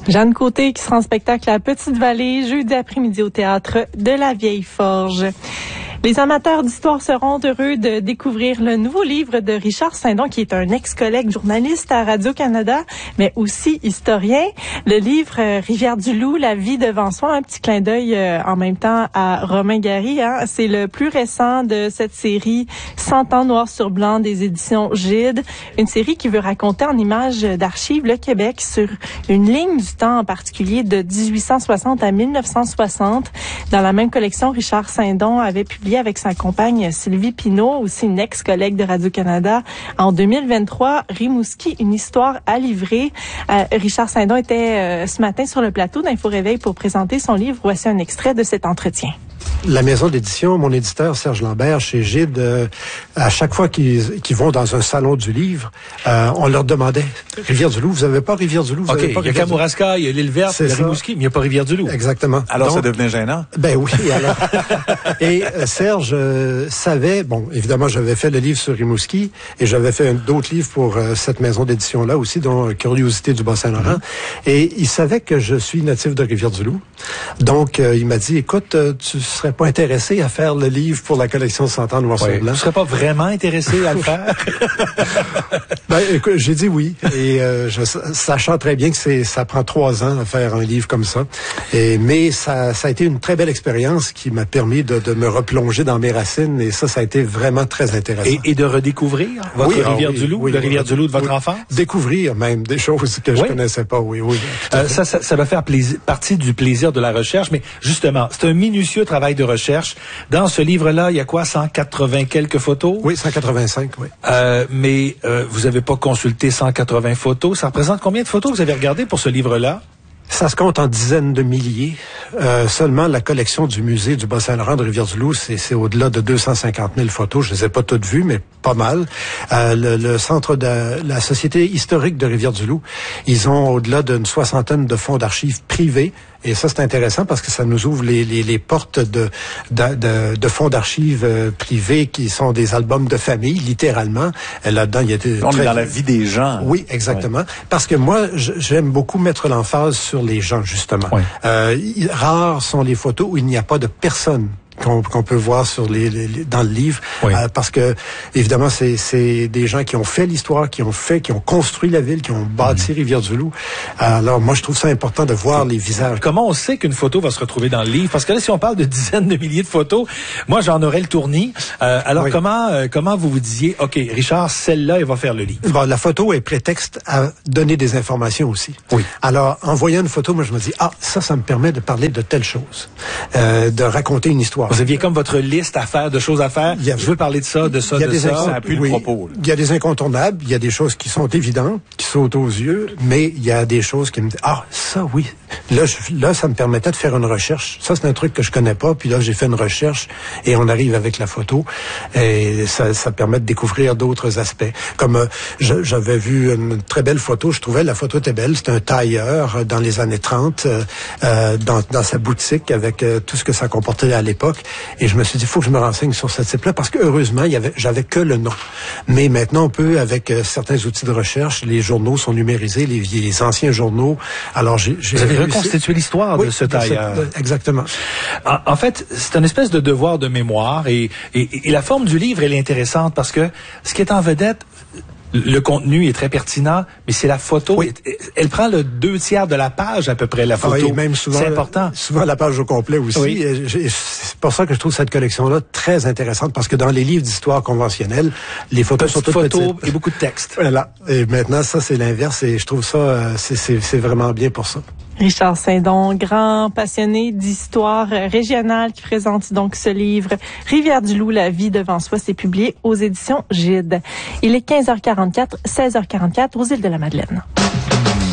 Jeanne Côté qui sera en spectacle à Petite-Vallée, jeudi après-midi au théâtre de la Vieille Forge. Les amateurs d'histoire seront heureux de découvrir le nouveau livre de Richard Saindon, qui est un ex-collègue journaliste à Radio-Canada, mais aussi historien. Le livre Rivière-du-Loup, la vie devant soi, un petit clin d'œil en même temps à Romain Gary. C'est le plus récent de cette série 100 ans noir sur blanc des éditions Gide. Une série qui veut raconter en images d'archives le Québec sur une ligne du temps en particulier de 1860 à 1960. Dans la même collection, Richard Saindon avait publié avec sa compagne Sylvie Pinault, aussi une ex-collègue de Radio-Canada, en 2023, Rimouski, une histoire à livrer. Richard Saindon était ce matin sur le plateau d'Info Réveil pour présenter son livre. Voici un extrait de cet entretien. La maison d'édition, mon éditeur Serge Lambert chez Gide, à chaque fois qu'ils vont dans un salon du livre, on leur demandait Rivière-du-Loup, vous n'avez pas Rivière-du-Loup, vous avez pas il y a Kamouraska, il y a l'île Verte, il y a Rimouski, mais il n'y a pas Rivière-du-Loup. Exactement. Alors donc, ça devenait gênant. Ben oui, alors. Et Serge savait, bon, évidemment, j'avais fait le livre sur Rimouski et j'avais fait d'autres livres pour cette maison d'édition-là aussi, dont Curiosité du Bas-Saint-Laurent. Et il savait que je suis natif de Rivière-du-Loup. Donc, il m'a dit, écoute, tu serais pas intéressé à faire le livre pour la collection 100 ans noir sur blanc? Tu serais pas vraiment intéressé à le faire? Ben, écoute, j'ai dit oui. Et sachant très bien que ça prend 3 ans à faire un livre comme ça. Mais ça a été une très belle expérience qui m'a permis de me replonger dans mes racines. Et ça a été vraiment très intéressant. Et de redécouvrir votre Rivière-du-Loup, le Rivière-du-Loup de votre enfance? Découvrir même des choses que je connaissais pas, oui. Ça va faire partie du plaisir de la recherche. Mais justement, c'est un minutieux travail de recherche. Dans ce livre-là, il y a quoi, 180 quelques photos? Oui, 185, oui. Mais vous n'avez pas consulté 180 photos. Ça représente combien de photos vous avez regardé pour ce livre-là? Ça se compte en dizaines de milliers. Seulement la collection du musée du Bas-Saint-Laurent de Rivière-du-Loup, c'est au-delà de 250 000 photos. Je les ai pas toutes vues, mais pas mal. Le centre de la Société historique de Rivière-du-Loup, ils ont au-delà d'une 60aine de fonds d'archives privés. Et ça, c'est intéressant parce que ça nous ouvre les portes de fonds d'archives privés qui sont des albums de famille, littéralement. Là-dedans, il y a on est dans la vie des gens. Oui, exactement. Ouais. Parce que moi, j'aime beaucoup mettre l'emphase sur les gens, justement. Ouais. Rares sont les photos où il n'y a pas de personne qu'on peut voir sur dans le livre, oui. Parce que évidemment c'est des gens qui ont fait l'histoire, qui ont construit la ville, qui ont bâti Rivière-du-Loup. Alors moi je trouve ça important de voir les visages. Comment on sait qu'une photo va se retrouver dans le livre? Parce que là si on parle de dizaines de milliers de photos, moi j'en aurais le tournis. Alors oui. Comment vous vous disiez, OK, Richard, celle-là, elle va faire le livre? Bon, la photo est prétexte à donner des informations aussi. Oui. Alors en voyant une photo, moi je me dis ça me permet de parler de telle chose, de raconter une histoire. Vous aviez comme votre liste à faire, de choses à faire. Je veux parler de ça, de ça, de ça. Ça a plus le propos. Il y a des incontournables, il y a des choses qui sont évidentes, qui sautent aux yeux, mais il y a des choses qui me disent, ça oui. Là, ça me permettait de faire une recherche. Ça, c'est un truc que je connais pas. Puis là, j'ai fait une recherche et on arrive avec la photo. Et ça permet de découvrir d'autres aspects. Comme j'avais vu une très belle photo. Je trouvais la photo était belle. C'était un tailleur dans les années 30 dans sa boutique avec tout ce que ça comportait à l'époque. Et je me suis dit, il faut que je me renseigne sur ce type-là parce que heureusement, j'avais que le nom. Mais maintenant, on peut, avec certains outils de recherche, les journaux sont numérisés, les anciens journaux. Alors, vous avez reconstitué l'histoire de ce tailleur. Exactement. En fait, c'est une espèce de devoir de mémoire et la forme du livre, elle est intéressante parce que ce qui est en vedette, le contenu est très pertinent, mais c'est la photo. Oui. Elle prend le 2/3 de la page à peu près, la photo. Oui, même souvent, c'est important. Souvent la page au complet aussi. Oui. C'est pour ça que je trouve cette collection-là très intéressante, parce que dans les livres d'histoire conventionnels, les photos sont toutes petites. Et beaucoup de texte. Voilà. Et maintenant, ça, c'est l'inverse. Et je trouve ça, c'est vraiment bien pour ça. Richard Saindon, grand passionné d'histoire régionale, qui présente donc ce livre Rivière-du-Loup, la vie devant soi. C'est publié aux éditions Gide. Il est 15h44, 16h44 aux Îles de la Madeleine.